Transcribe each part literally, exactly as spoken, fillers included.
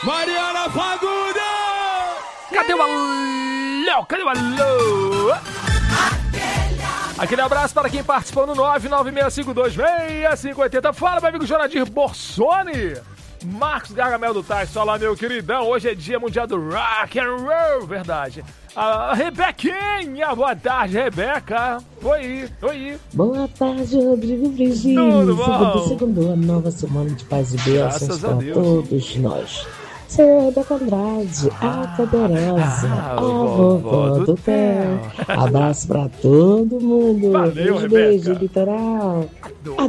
Mariana Fagundes! Cadê o alô? Cadê o alô? Aquele abraço para quem participou no nove nove seis cinco dois seis cinco oito zero. Fala, meu amigo Jonadir Borsoni. Marcos Gargamel do Tais. Olá, meu queridão. Hoje é dia mundial do rock and roll. Verdade. A Rebequinha. Boa tarde, Rebeca. Oi, oi. Boa tarde, Rodrigo Brigini. Tudo bom? Segundo a nova semana de paz e bênçãos para todos nós. Sou Rebeca Andrade, a poderosa, ah, a vovó do, do Theo. Abraço pra todo mundo. Valeu, beijo, Rebeca. beijo, litoral. Adoro.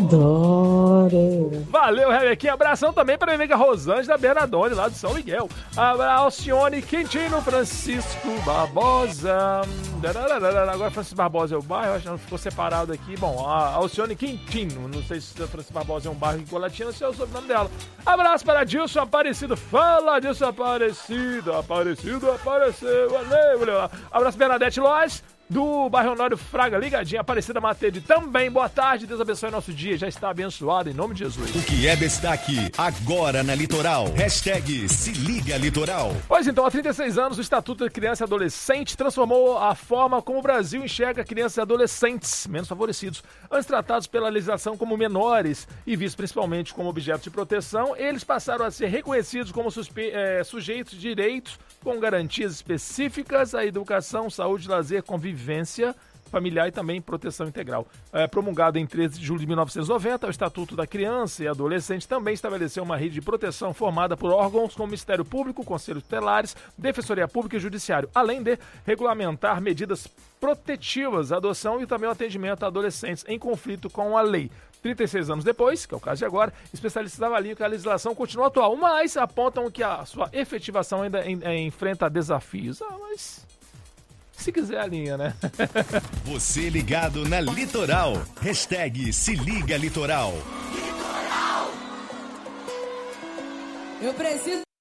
Adoro. Valeu, Rebequinha. Abração também para a amiga Rosângela Bernardoni, lá do São Miguel. Alcione Quintino, Francisco Barbosa. Agora Francisco Barbosa é o bairro, acho que não ficou separado aqui. Bom, a Alcione Quintino, não sei se Francisco Barbosa é um bairro em Colatina, ou se é o sobrenome dela. Abraço para Dilson Aparecido. Fala, Dilson Aparecido. Aparecido, apareceu. Valeu, valeu. Abraço, Bernadette Lois, do bairro Honório Fraga, ligadinha, Aparecida Matede também. Boa tarde, Deus abençoe nosso dia, já está abençoado em nome de Jesus. O que é destaque agora na Litoral? Hashtag Se Liga Litoral. Pois então, há trinta e seis anos, o Estatuto da Criança e Adolescente transformou a forma como o Brasil enxerga crianças e adolescentes menos favorecidos. Antes tratados pela legislação como menores e vistos principalmente como objeto de proteção, eles passaram a ser reconhecidos como suspe- é, sujeitos de direitos com garantias específicas à educação, saúde, lazer, convivência familiar e também proteção integral. É, promulgado em treze de julho de mil novecentos e noventa, o Estatuto da Criança e Adolescente também estabeleceu uma rede de proteção formada por órgãos como Ministério Público, Conselhos Tutelares, Defensoria Pública e Judiciário, além de regulamentar medidas protetivas, adoção e também o atendimento a adolescentes em conflito com a lei. trinta e seis anos depois, que é o caso de agora, especialistas avaliam que a legislação continua atual, mas apontam que a sua efetivação ainda em, em, enfrenta desafios. Ah, mas se quiser a linha, né? Você ligado na Litoral. Hashtag Se Liga Litoral. Litoral. Eu preciso